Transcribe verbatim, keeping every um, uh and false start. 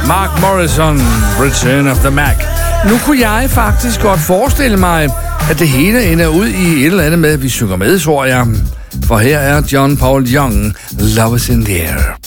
Mark Morrison, Return of the Mac. Nu kunne jeg faktisk godt forestille mig, at det hele ender ud i et eller andet med, at vi synger med, tror jeg. For her er John Paul Young, Love is in the air.